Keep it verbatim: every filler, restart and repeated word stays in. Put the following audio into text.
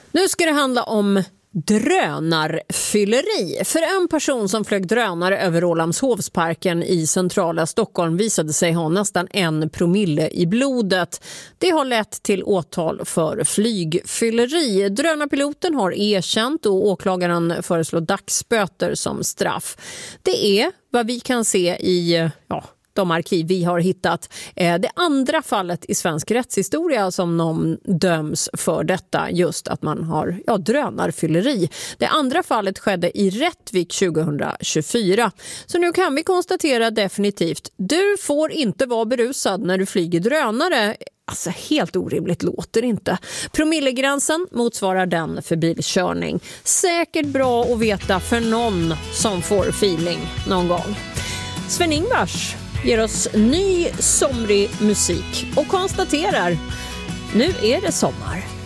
Nu ska det handla om drönarfylleri. För en person som flög drönare över Rålambshovsparken i centrala Stockholm visade sig ha nästan en promille i blodet. Det har lett till åtal för flygfylleri. Drönarpiloten har erkänt och åklagaren föreslår dagsböter som straff. Det är vad vi kan se i... ja. de arkiv vi har hittat. Det andra fallet i svensk rättshistoria som någon döms för detta, just att man har ja, drönarfylleri. Det andra fallet skedde i Rättvik tjugohundratjugofyra. Så nu kan vi konstatera definitivt, du får inte vara berusad när du flyger drönare. Alltså helt orimligt låter inte. Promillegränsen motsvarar den för bilkörning. Säkert bra att veta för någon som får feeling någon gång. Sven-Ingvars ger oss ny somrig musik och konstaterar, nu är det sommar.